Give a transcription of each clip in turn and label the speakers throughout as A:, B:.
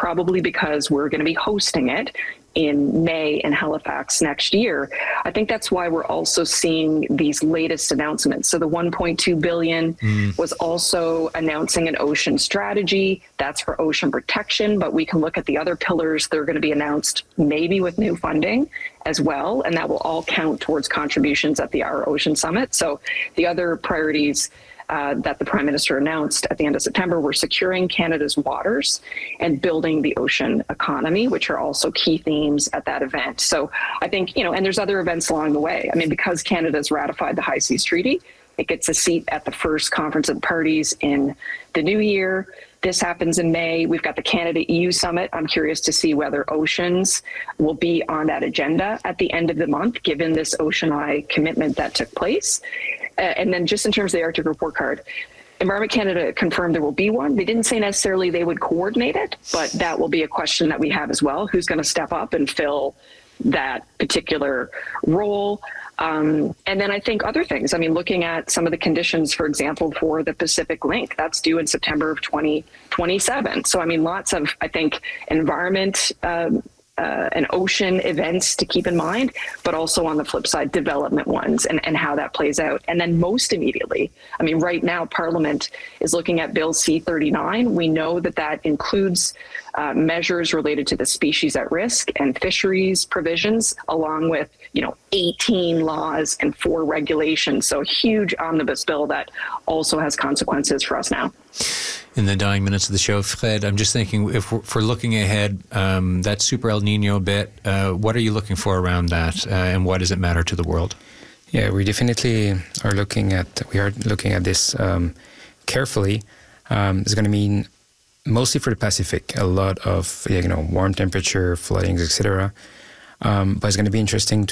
A: probably because we're going to be hosting it in May in Halifax next year. I think that's why we're also seeing these latest announcements. So the $1.2 billion was also announcing an ocean strategy. That's for ocean protection, but we can look at the other pillars that are going to be announced maybe with new funding as well, and that will all count towards contributions at the Our Ocean Summit. So the other priorities that the Prime Minister announced at the end of September were securing Canada's waters and building the ocean economy, which are also key themes at that event. So I think, and there's other events along the way. I mean, because Canada's ratified the High Seas Treaty, it gets a seat at the first Conference of the Parties in the new year. This happens in May. We've got the Canada-EU Summit. I'm curious to see whether oceans will be on that agenda at the end of the month, given this Ocean Eye commitment that took place. And then just in terms of the Arctic Report Card, Environment Canada confirmed there will be one. They didn't say necessarily they would coordinate it, but that will be a question that we have as well. Who's going to step up and fill that particular role? And then I think other things. I mean, looking at some of the conditions, for example, for the Pacific Link, that's due in September of 2027. So, I mean, lots of, I think, environment and ocean events to keep in mind, but also on the flip side, development ones and how that plays out. And then most immediately, I mean, right now, Parliament is looking at Bill C-39. We know that that includes measures related to the species at risk and fisheries provisions, along with, 18 laws and 4 regulations. So a huge omnibus bill that also has consequences for us now.
B: In the dying minutes of the show, Fred, I'm just thinking, if we're looking ahead, that Super El Nino bit, what are you looking for around that, and why does it matter to the world?
C: Yeah, we definitely are looking at this carefully. It's going to mean mostly for the Pacific, a lot of warm temperature, floodings, etc. But it's going to be interesting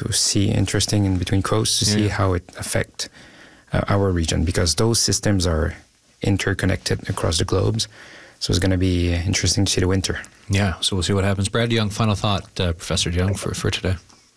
C: in between coasts to see how it affects our region, because those systems are interconnected across the globes. So it's going to be interesting to see the winter.
B: Yeah, so we'll see what happens. Brad Young, final thought, Professor Young, for today.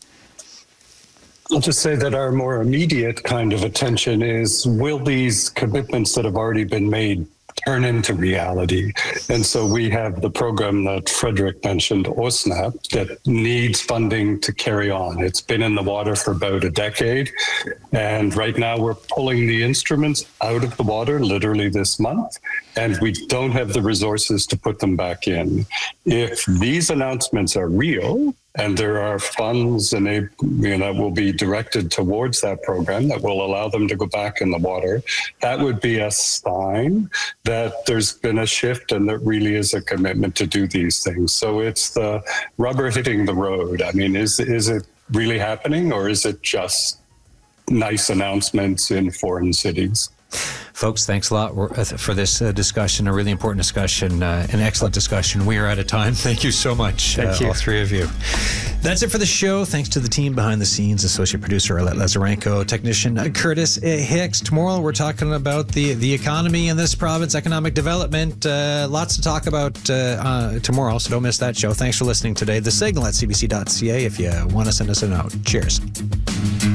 D: I'll just say that our more immediate kind of attention is, will these commitments that have already been made turn into reality? And so we have the program that Frederick mentioned, OSNAP, that needs funding to carry on. It's been in the water for about a decade. And right now we're pulling the instruments out of the water literally this month, and we don't have the resources to put them back in. If these announcements are real, and there are funds and that will be directed towards that program that will allow them to go back in the water, that would be a sign that there's been a shift and there really is a commitment to do these things. So it's the rubber hitting the road. I mean, is it really happening, or is it just nice announcements in foreign cities?
B: Folks, thanks a lot for this discussion, a really important discussion, an excellent discussion. We are out of time. Thank you so much, all three of you. That's it for the show. Thanks to the team behind the scenes, associate producer Arlette Lazarenko, technician Curtis Hicks. Tomorrow we're talking about the economy in this province, economic development. Lots to talk about tomorrow, so don't miss that show. Thanks for listening today. The Signal at cbc.ca if you want to send us a note. Cheers.